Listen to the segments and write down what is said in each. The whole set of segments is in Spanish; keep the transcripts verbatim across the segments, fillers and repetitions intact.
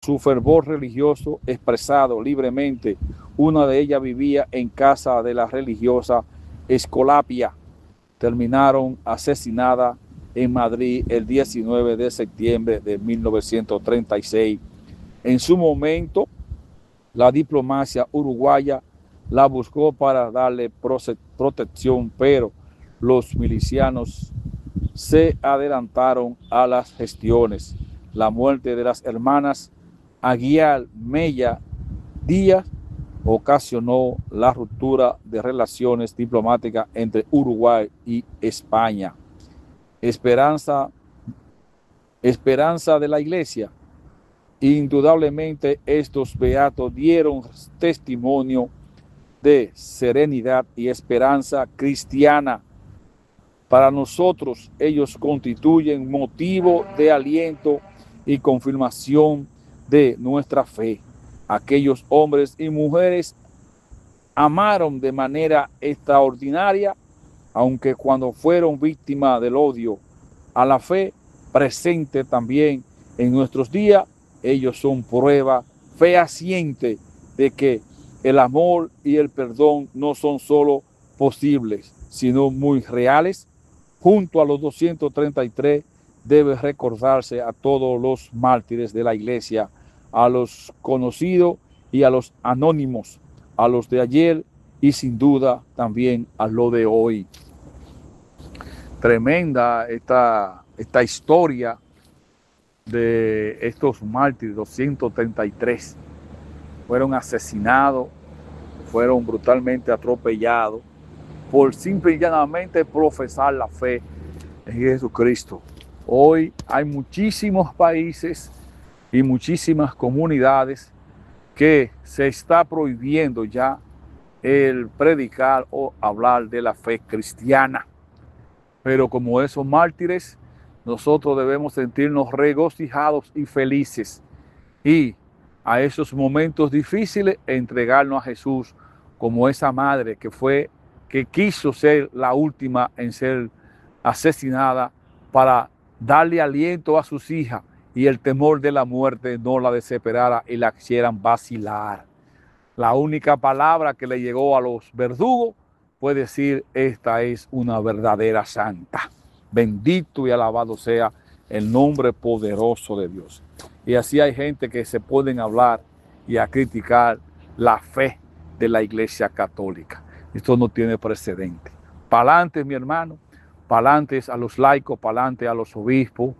su fervor religioso expresado libremente. Una de ellas vivía en casa de la religiosa Escolapia. Terminaron asesinada en Madrid el diecinueve de septiembre de mil novecientos treinta y seis. En su momento, la diplomacia uruguaya la buscó para darle protección, pero los milicianos se adelantaron a las gestiones. La muerte de las hermanas Aguiar Mella Díaz ocasionó la ruptura de relaciones diplomáticas entre Uruguay y España. Esperanza, esperanza de la Iglesia. Indudablemente estos beatos dieron testimonio de serenidad y esperanza cristiana. Para nosotros ellos constituyen motivo de aliento y confirmación de nuestra fe. Aquellos hombres y mujeres amaron de manera extraordinaria, aunque cuando fueron víctimas del odio a la fe presente también en nuestros días, ellos son prueba fehaciente de que el amor y el perdón no son solo posibles, sino muy reales. Junto a los doscientos treinta y tres debe recordarse a todos los mártires de la Iglesia, a los conocidos y a los anónimos, a los de ayer y sin duda también a lo de hoy. Tremenda esta, esta historia de estos mártires, doscientos treinta y tres. Fueron asesinados, fueron brutalmente atropellados por simple y llanamente profesar la fe en Jesucristo. Hoy hay muchísimos países y muchísimas comunidades que se está prohibiendo ya el predicar o hablar de la fe cristiana. Pero como esos mártires, nosotros debemos sentirnos regocijados y felices y a esos momentos difíciles entregarnos a Jesús como esa madre que fue, que quiso ser la última en ser asesinada para darle aliento a sus hijas y el temor de la muerte no la desesperara y la hicieran vacilar. La única palabra que le llegó a los verdugos fue decir: esta es una verdadera santa. Bendito y alabado sea el nombre poderoso de Dios. Y así hay gente que se pueden hablar y a criticar la fe de la Iglesia Católica. Esto no tiene precedente. Pa'lante, mi hermano, pa'lante a los laicos, pa'lante a los obispos,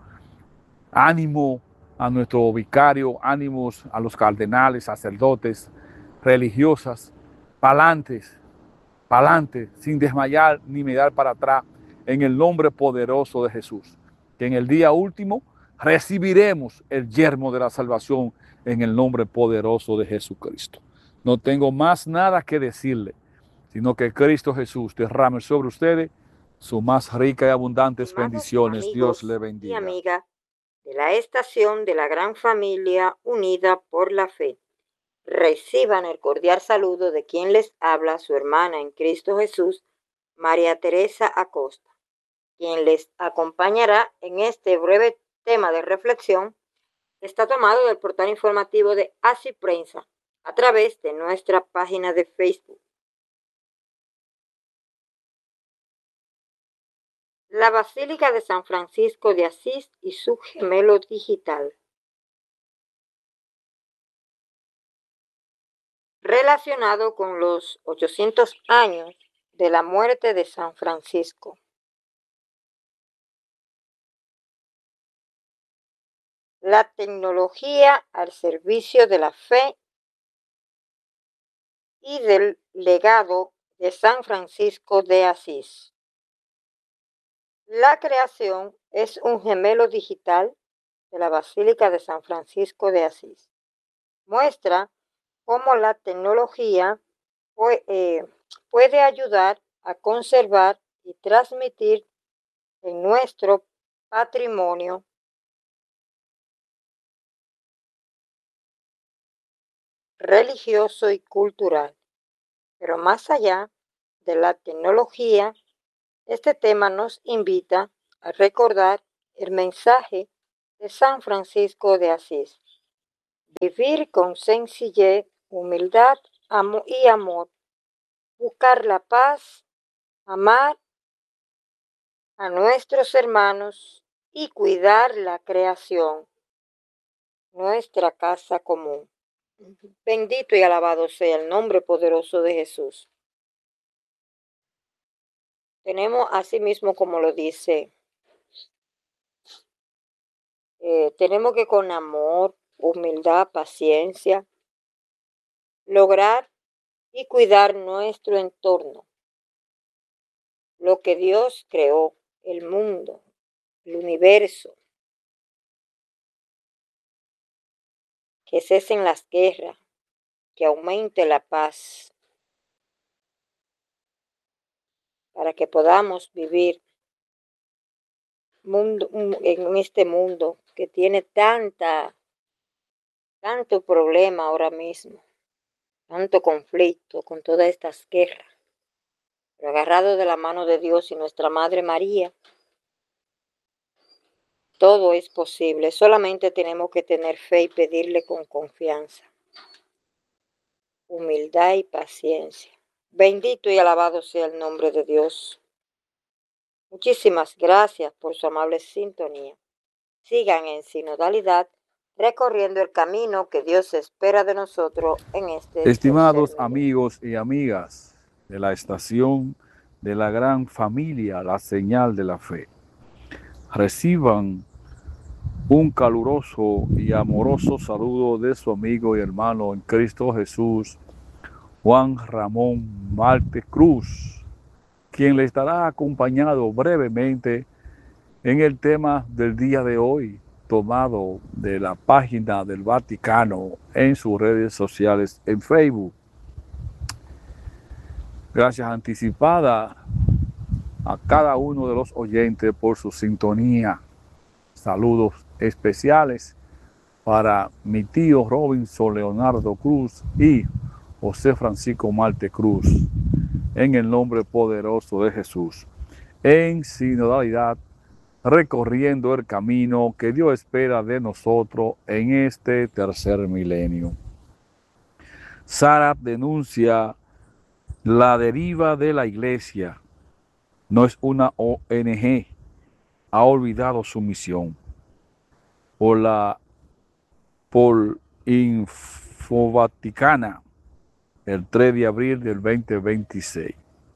ánimo a nuestro vicario, ánimos a los cardenales, sacerdotes, religiosas, pa'lantes, pa'lante, sin desmayar ni mirar para atrás, en el nombre poderoso de Jesús, que en el día último recibiremos el yermo de la salvación en el nombre poderoso de Jesucristo. No tengo más nada que decirle, sino que Cristo Jesús derrame sobre ustedes sus más ricas y abundantes Estimados bendiciones. Dios le amigos y bendiga. amigas de la estación de la gran familia unida por la fe, reciban el cordial saludo de quien les habla, su hermana en Cristo Jesús, María Teresa Acosta, quien les acompañará en este breve tema de reflexión. Está tomado del portal informativo de Así Prensa a través de nuestra página de Facebook. La Basílica de San Francisco de Asís y su gemelo digital. Relacionado con los ochocientos años de la muerte de San Francisco. La tecnología al servicio de la fe y del legado de San Francisco de Asís. La creación es un gemelo digital de la Basílica de San Francisco de Asís. Muestra cómo la tecnología puede, puede ayudar a conservar y transmitir en nuestro patrimonio religioso y cultural. Pero más allá de la tecnología, este tema nos invita a recordar el mensaje de San Francisco de Asís, vivir con sencillez, humildad y amor, buscar la paz, amar a nuestros hermanos y cuidar la creación, nuestra casa común. Bendito y alabado sea el nombre poderoso de Jesús. Tenemos asimismo, como lo dice, eh, tenemos que con amor, humildad, paciencia, lograr y cuidar nuestro entorno, lo que Dios creó, el mundo, el universo, que cesen las guerras, que aumente la paz, para que podamos vivir mundo, en este mundo que tiene tanta, tanto problema ahora mismo, tanto conflicto con todas estas guerras. Pero agarrado de la mano de Dios y nuestra Madre María, todo es posible. Solamente tenemos que tener fe y pedirle con confianza, humildad y paciencia. Bendito y alabado sea el nombre de Dios. Muchísimas gracias por su amable sintonía. Sigan en sinodalidad, recorriendo el camino que Dios espera de nosotros en este Estimados tercer milenio. amigos y amigas de la estación de la gran familia, la señal de la fe, reciban un caluroso y amoroso saludo de su amigo y hermano en Cristo Jesús, Juan Ramón Marte Cruz, quien le estará acompañado brevemente en el tema del día de hoy, tomado de la página del Vaticano en sus redes sociales en Facebook. Gracias anticipada a cada uno de los oyentes por su sintonía. Saludos especiales para mi tío Robinson Leonardo Cruz y José Francisco Marte Cruz, en el nombre poderoso de Jesús, en sinodalidad, recorriendo el camino que Dios espera de nosotros en este tercer milenio. Sara denuncia la deriva de la iglesia. No es una O N G, ha olvidado su misión. Por la por Infovaticana, el tres de abril del veinte veintiséis.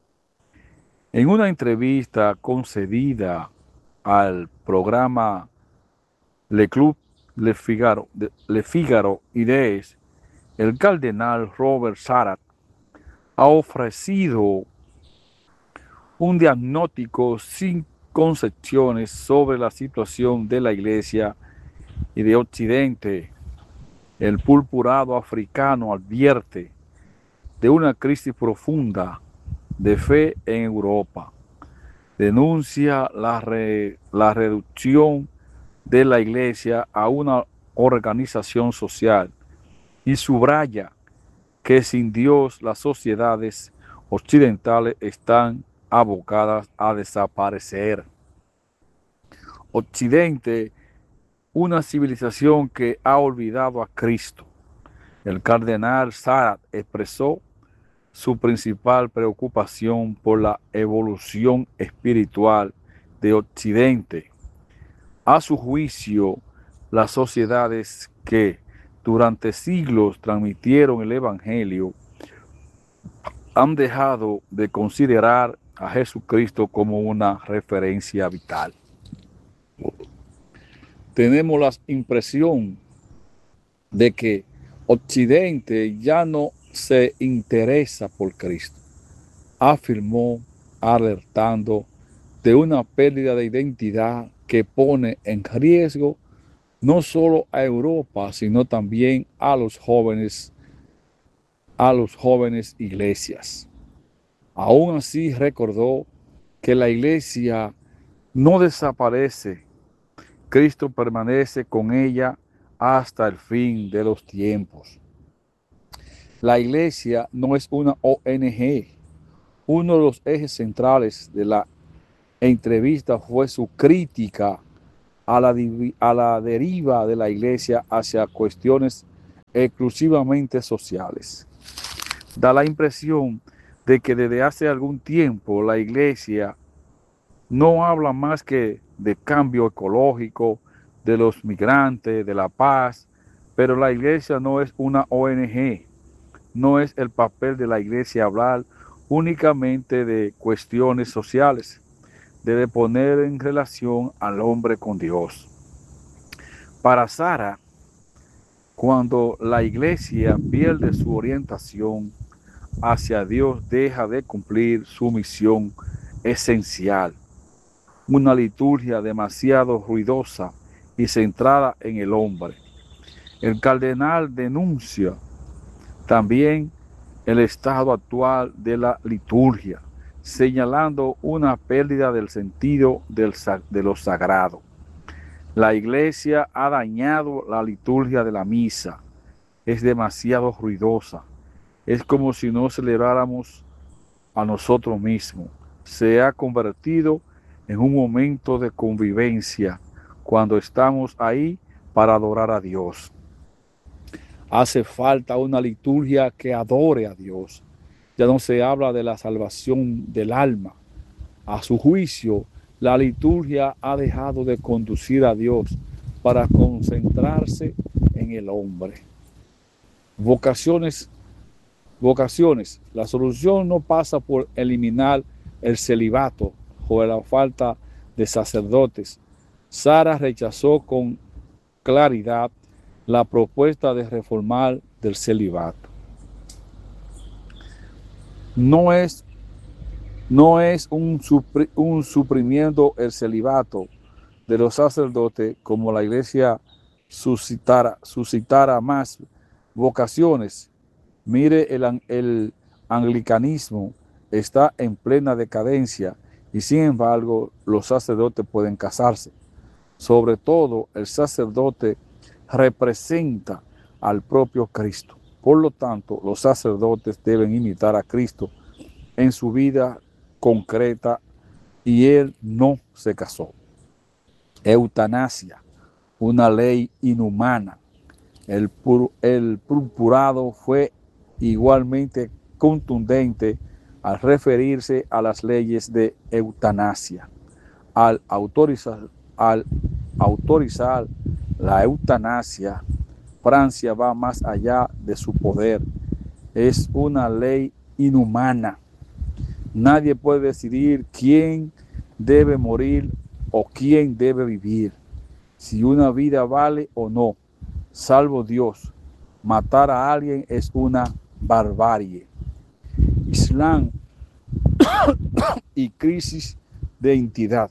En una entrevista concedida al programa Le Club Le Figaro, Le Figaro Idees, el cardenal Robert Sarah ha ofrecido un diagnóstico sin concepciones sobre la situación de la Iglesia y de Occidente. El purpurado africano advierte de una crisis profunda de fe en Europa. Denuncia la, re, la reducción de la Iglesia a una organización social y subraya que sin Dios las sociedades occidentales están abocadas a desaparecer. Occidente, una civilización que ha olvidado a Cristo. El cardenal Sarah expresó su principal preocupación por la evolución espiritual de Occidente. A su juicio, las sociedades que durante siglos transmitieron el Evangelio han dejado de considerar a Jesucristo como una referencia vital. Tenemos la impresión de que Occidente ya no se interesa por Cristo, afirmó, alertando de una pérdida de identidad que pone en riesgo no solo a Europa, sino también a los jóvenes, a los jóvenes iglesias. Aún así recordó que la iglesia no desaparece, Cristo permanece con ella hasta el fin de los tiempos. La iglesia no es una O N G. Uno de los ejes centrales de la entrevista fue su crítica a la, a la deriva de la iglesia hacia cuestiones exclusivamente sociales. Da la impresión de que desde hace algún tiempo la iglesia no habla más que de cambio ecológico, de los migrantes, de la paz, pero la iglesia no es una O N G, no es el papel de la iglesia hablar únicamente de cuestiones sociales, debe poner en relación al hombre con Dios. Para Sara, cuando la iglesia pierde su orientación hacia Dios, deja de cumplir su misión esencial. Una liturgia demasiado ruidosa y centrada en el hombre. El cardenal denuncia también el estado actual de la liturgia, señalando una pérdida del sentido del, de lo sagrado. La iglesia ha dañado la liturgia de la misa, es demasiado ruidosa, es como si no celebráramos a nosotros mismos. Se ha convertido en un momento de convivencia cuando estamos ahí para adorar a Dios. Hace falta una liturgia que adore a Dios. Ya no se habla de la salvación del alma. A su juicio, la liturgia ha dejado de conducir a Dios para concentrarse en el hombre. Vocaciones, vocaciones. La solución no pasa por eliminar el celibato o la falta de sacerdotes. Sara rechazó con claridad la propuesta de reformar del celibato. No es, no es un, supri, un suprimiendo el celibato de los sacerdotes como la iglesia suscitara, suscitara más vocaciones. Mire, el, el anglicanismo está en plena decadencia y sin embargo los sacerdotes pueden casarse. Sobre todo el sacerdote representa al propio Cristo. Por lo tanto, los sacerdotes deben imitar a Cristo en su vida concreta y él no se casó. Eutanasia, una ley inhumana. El, pur, el purpurado fue igualmente contundente al referirse a las leyes de eutanasia. Al autorizar, al autorizar la eutanasia, Francia va más allá de su poder. Es una ley inhumana. Nadie puede decidir quién debe morir o quién debe vivir, si una vida vale o no, salvo Dios. Matar a alguien es una barbarie. Islam y crisis de identidad.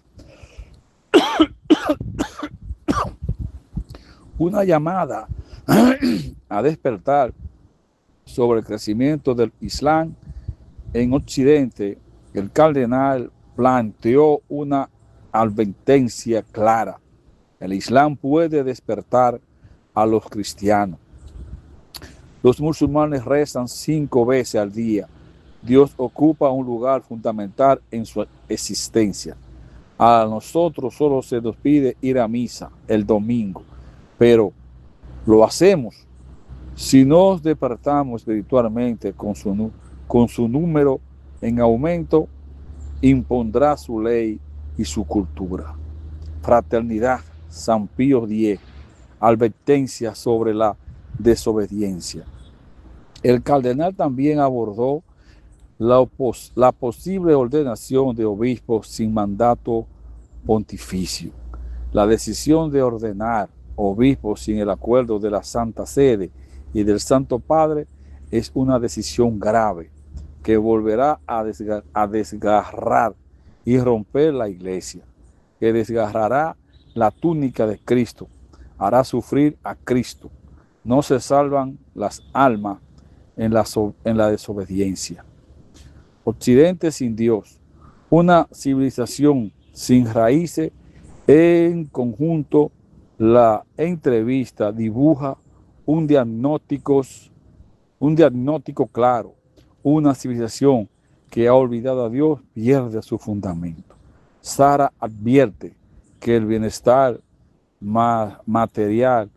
Una llamada a despertar sobre el crecimiento del Islam en Occidente. El cardenal planteó una advertencia clara. El Islam puede despertar a los cristianos. Los musulmanes rezan cinco veces al día. Dios ocupa un lugar fundamental en su existencia. A nosotros solo se nos pide ir a misa el domingo, pero lo hacemos. Si nos despertamos espiritualmente con su, con su número en aumento, impondrá su ley y su cultura. Fraternidad, San Pío X, advertencia sobre la desobediencia. El cardenal también abordó la, la posible ordenación de obispos sin mandato pontificio. La decisión de ordenar obispos sin el acuerdo de la Santa Sede y del Santo Padre es una decisión grave que volverá a, desgar a desgarrar y romper la iglesia, que desgarrará la túnica de Cristo, hará sufrir a Cristo. No se salvan las almas en la, so en la desobediencia. Occidente sin Dios, una civilización sin raíces. En conjunto, la entrevista dibuja un diagnóstico, un diagnóstico claro. Una civilización que ha olvidado a Dios pierde su fundamento. Sara advierte que el bienestar ma material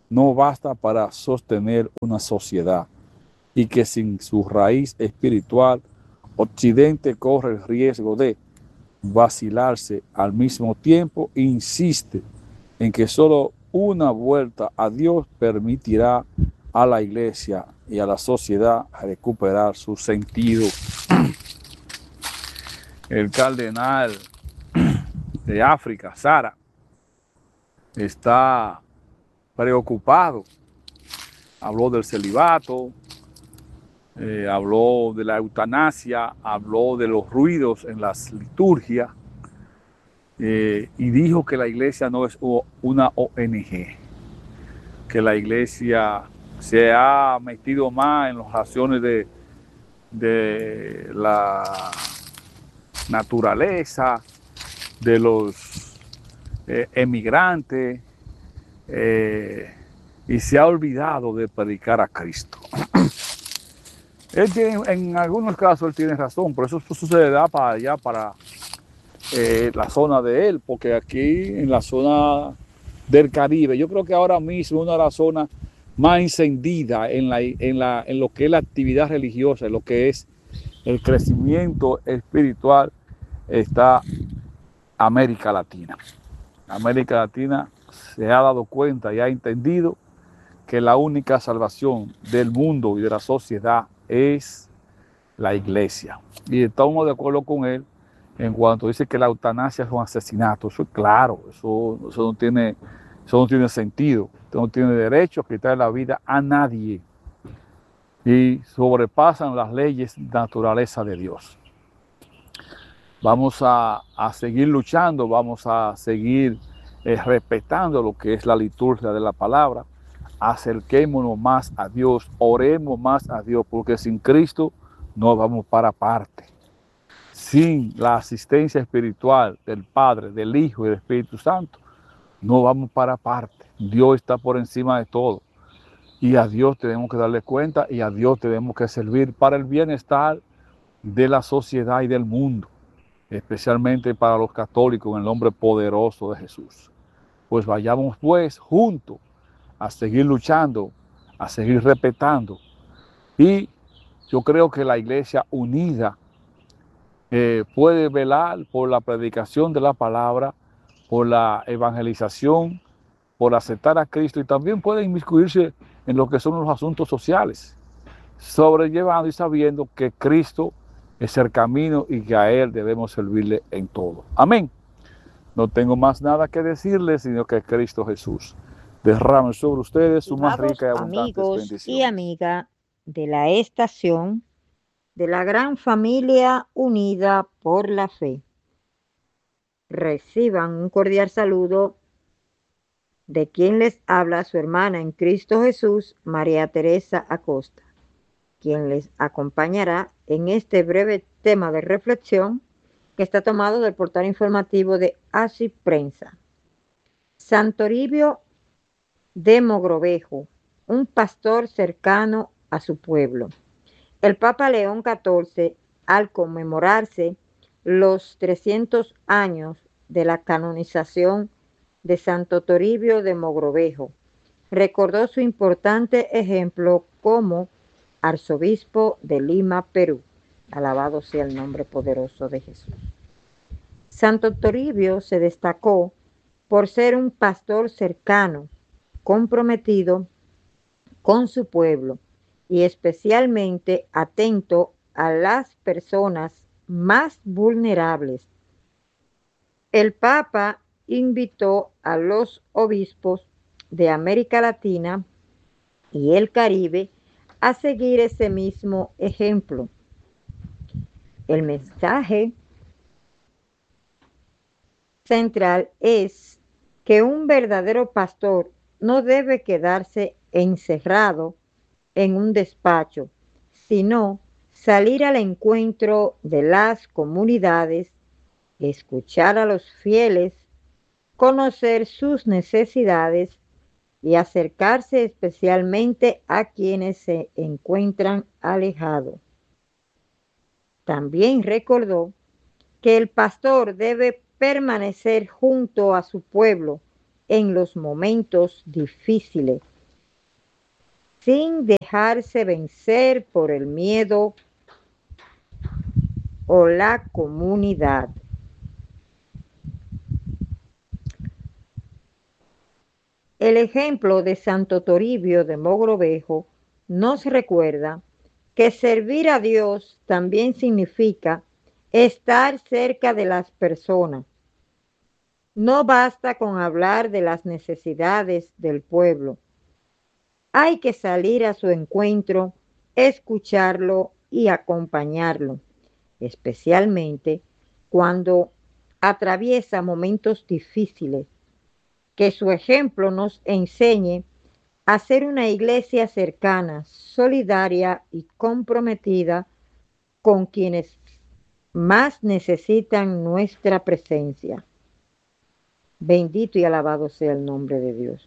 no basta para sostener una sociedad y que sin su raíz espiritual, Occidente corre el riesgo de vacilarse al mismo tiempo. Insiste en que solo una vuelta a Dios permitirá a la iglesia y a la sociedad recuperar su sentido. El cardenal de África, Sara, está preocupado. Habló del celibato, eh, habló de la eutanasia, habló de los ruidos en las liturgias, eh, y dijo que la iglesia no es una O N G, que la iglesia se ha metido más en las acciones de, de la naturaleza, de los eh, emigrantes, eh, y se ha olvidado de predicar a Cristo. Él tiene, en algunos casos él tiene razón, pero eso sucederá para allá, para eh, la zona de él, porque aquí en la zona del Caribe, yo creo que ahora mismo una de las zonas más encendidas en, la, en, la, en lo que es la actividad religiosa, en lo que es el crecimiento espiritual, está América Latina. América Latina se ha dado cuenta y ha entendido que la única salvación del mundo y de la sociedad es la iglesia. Y estamos de acuerdo con él en cuanto dice que la eutanasia es un asesinato. Eso es claro, eso, eso, no, tiene, eso no tiene sentido. Usted no tiene derecho a quitar la vida a nadie. Y sobrepasan las leyes de naturaleza de Dios. Vamos a, a seguir luchando, vamos a seguir eh, respetando lo que es la liturgia de la palabra. Acerquémonos más a Dios, oremos más a Dios, porque sin Cristo no vamos para parte. Sin la asistencia espiritual del Padre, del Hijo y del Espíritu Santo, no vamos para parte. Dios está por encima de todo. Y a Dios tenemos que darle cuenta y a Dios tenemos que servir para el bienestar de la sociedad y del mundo, especialmente para los católicos, en el nombre poderoso de Jesús. Pues vayamos pues juntos a seguir luchando, a seguir respetando. Y yo creo que la iglesia unida eh, puede velar por la predicación de la palabra, por la evangelización, por aceptar a Cristo, y también puede inmiscuirse en lo que son los asuntos sociales, sobrellevando y sabiendo que Cristo es el camino y que a Él debemos servirle en todo. Amén. No tengo más nada que decirles, sino que Cristo Jesús derrame sobre ustedes su más rica y abundante amigos bendición. y amigas de la estación de la gran familia unida por la fe, reciban un cordial saludo de quien les habla, su hermana en Cristo Jesús, María Teresa Acosta, quien les acompañará en este breve tema de reflexión que está tomado del portal informativo de Así Prensa. San Toribio de Mogrovejo, un pastor cercano a su pueblo. El Papa León catorce, al conmemorarse los trescientos años de la canonización de Santo Toribio de Mogrovejo, recordó su importante ejemplo como arzobispo de Lima, Perú. Alabado sea el nombre poderoso de Jesús. Santo Toribio se destacó por ser un pastor cercano, comprometido con su pueblo y especialmente atento a las personas más vulnerables. El Papa invitó a los obispos de América Latina y el Caribe a seguir ese mismo ejemplo. El mensaje central es que un verdadero pastor no debe quedarse encerrado en un despacho, sino salir al encuentro de las comunidades, escuchar a los fieles, conocer sus necesidades y acercarse especialmente a quienes se encuentran alejados. También recordó que el pastor debe permanecer junto a su pueblo en los momentos difíciles, sin dejarse vencer por el miedo o la comunidad. El ejemplo de Santo Toribio de Mogrovejo nos recuerda que servir a Dios también significa estar cerca de las personas. No basta con hablar de las necesidades del pueblo. Hay que salir a su encuentro, escucharlo y acompañarlo, especialmente cuando atraviesa momentos difíciles. Que su ejemplo nos enseñe a ser una iglesia cercana, solidaria y comprometida con quienes más necesitan nuestra presencia. Bendito y alabado sea el nombre de Dios.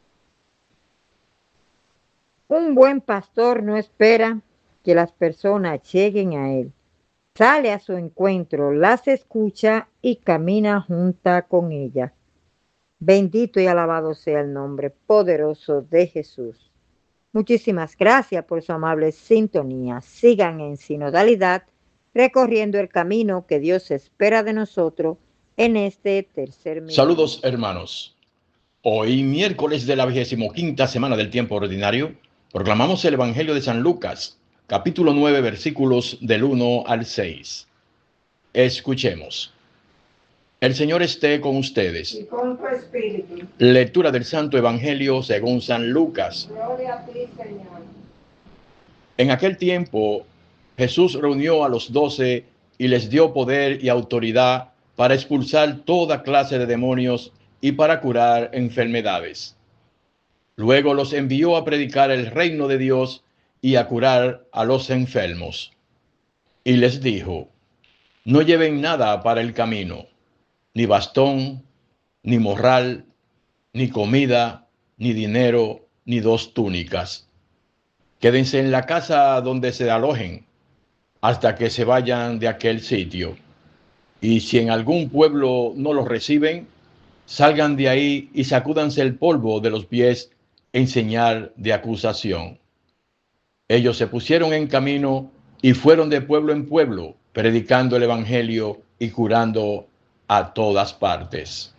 Un buen pastor no espera que las personas lleguen a él. Sale a su encuentro, las escucha y camina junta con ellas. Bendito y alabado sea el nombre poderoso de Jesús. Muchísimas gracias por su amable sintonía. Sigan en sinodalidad, recorriendo el camino que Dios espera de nosotros en este tercer milenio. Saludos, hermanos. Hoy, miércoles de la vigésimo quinta semana del tiempo ordinario, proclamamos el Evangelio de San Lucas, capítulo nueve, versículos del uno al seis. Escuchemos. El Señor esté con ustedes. Y con tu espíritu. Lectura del Santo Evangelio según San Lucas. Gloria a ti, Señor. En aquel tiempo, Jesús reunió a los doce y les dio poder y autoridad para expulsar toda clase de demonios y para curar enfermedades. Luego los envió a predicar el reino de Dios y a curar a los enfermos. Y les dijo: no lleven nada para el camino, ni bastón, ni morral, ni comida, ni dinero, ni dos túnicas. Quédense en la casa donde se alojen, hasta que se vayan de aquel sitio. Y si en algún pueblo no los reciben, salgan de ahí y sacúdanse el polvo de los pies en señal de acusación. Ellos se pusieron en camino y fueron de pueblo en pueblo, predicando el evangelio y curando a todas partes.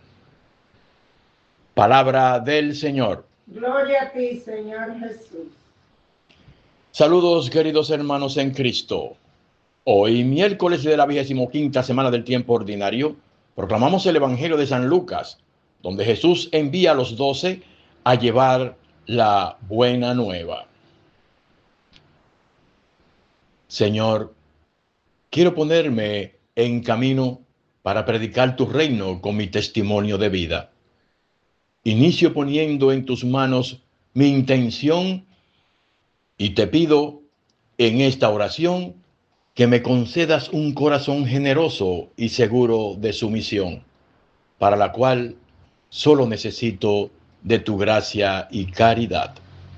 Palabra del Señor. Gloria a ti, Señor Jesús. Saludos, queridos hermanos en Cristo. Hoy, miércoles de la vigésimo quinta semana del tiempo ordinario, proclamamos el Evangelio de San Lucas, donde Jesús envía a los doce a llevar la buena nueva. Señor, quiero ponerme en camino para predicar tu reino con mi testimonio de vida. Inicio poniendo en tus manos mi intención y te pido en esta oración que me concedas un corazón generoso y seguro de su misión, para la cual solo necesito de tu gracia y caridad.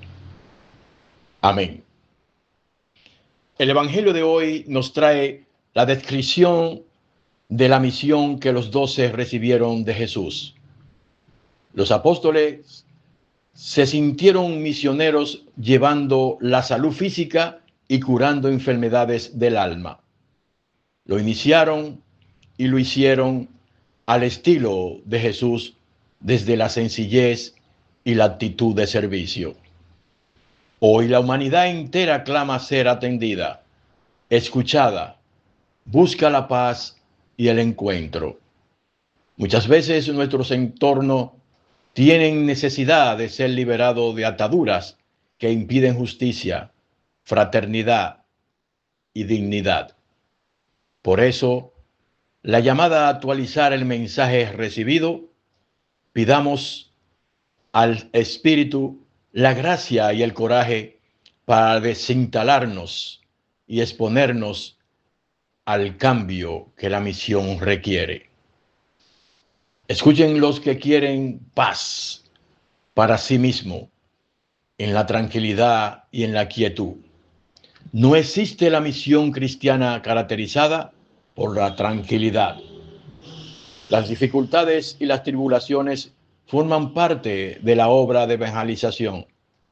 Amén. El Evangelio de hoy nos trae la descripción de la misión que los doce recibieron de Jesús. Los apóstoles se sintieron misioneros llevando la salud física y curando enfermedades del alma. Lo iniciaron y lo hicieron al estilo de Jesús, desde la sencillez y la actitud de servicio. Hoy la humanidad entera clama ser atendida, escuchada, busca la paz y el encuentro. Muchas veces nuestros entornos tienen necesidad de ser liberados de ataduras que impiden justicia, fraternidad y dignidad. Por eso, la llamada a actualizar el mensaje recibido, pidamos al Espíritu la gracia y el coraje para desinstalarnos y exponernos al cambio que la misión requiere. Escuchen los que quieren paz para sí mismo, en la tranquilidad y en la quietud. No existe la misión cristiana caracterizada por la tranquilidad. Las dificultades y las tribulaciones forman parte de la obra de evangelización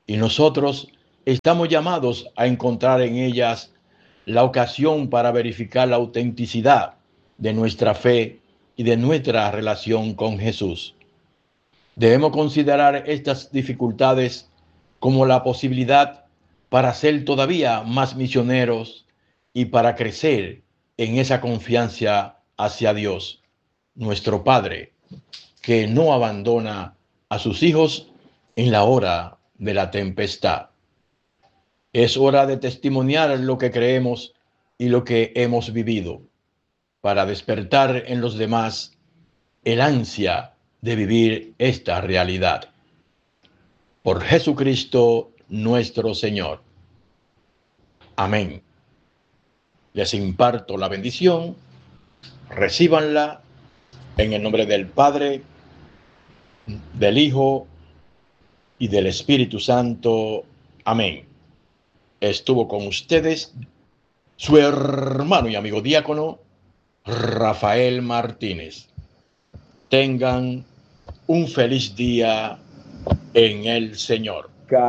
y nosotros estamos llamados a encontrar en ellas la ocasión para verificar la autenticidad de nuestra fe y de nuestra relación con Jesús. Debemos considerar estas dificultades como la posibilidad para ser todavía más misioneros y para crecer en esa confianza hacia Dios, nuestro Padre, que no abandona a sus hijos en la hora de la tempestad. Es hora de testimoniar lo que creemos y lo que hemos vivido, para despertar en los demás el ansia de vivir esta realidad. Por Jesucristo nuestro Señor. Amén. Les imparto la bendición. Recíbanla en el nombre del Padre, del Hijo y del Espíritu Santo. Amén. Estuvo con ustedes su hermano y amigo diácono Rafael Martínez. Tengan un feliz día en el Señor.